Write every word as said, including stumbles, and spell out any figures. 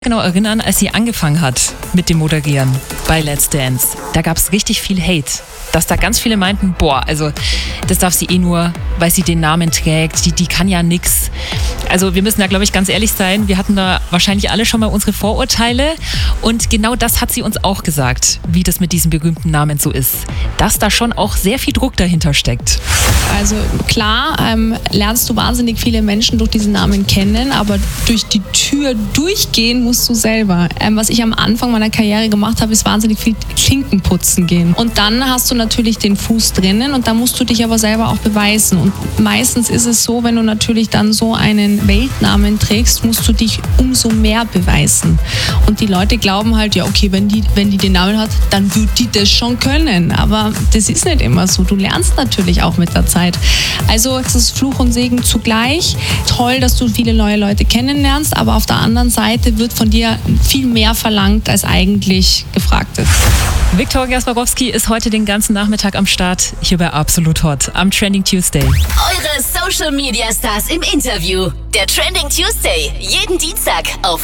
Genau erinnern, als sie angefangen hat mit dem Moderieren bei Let's Dance. Da gab es richtig viel Hate. Dass da ganz viele meinten, boah, also das darf sie eh nur, weil sie den Namen trägt. Die, die kann ja nix. Also wir müssen da, glaube ich, ganz ehrlich sein. Wir hatten da wahrscheinlich alle schon mal unsere Vorurteile. Und genau das hat sie uns auch gesagt, wie das mit diesem berühmten Namen so ist. Dass da schon auch sehr viel Druck dahinter steckt. Also klar, ähm, lernst du wahnsinnig viele Menschen durch diesen Namen kennen, aber durch die Tür durchgehen musst du selber. Ähm, was ich am Anfang meiner Karriere gemacht habe, ist wahnsinnig viel Klinken putzen gehen. Und dann hast du natürlich den Fuß drinnen und da musst du dich aber selber auch beweisen. Und meistens ist es so, wenn du natürlich dann so einen Weltnamen trägst, musst du dich umso mehr beweisen. Und die Leute glauben halt, ja okay, wenn die, wenn die den Namen hat, dann wird die das schon können. Aber das ist nicht immer so. Du lernst natürlich auch mit der Zeit. Also es ist Fluch und Segen zugleich. Toll, dass du viele neue Leute kennenlernst, aber auf der anderen Seite wird von dir viel mehr verlangt, als eigentlich gefragt ist. Viktoria Swarovski ist heute den ganzen Nachmittag am Start, hier bei Absolut Hot am Trending Tuesday. Eure Social Media Stars im Interview. Der Trending Tuesday, jeden Dienstag auf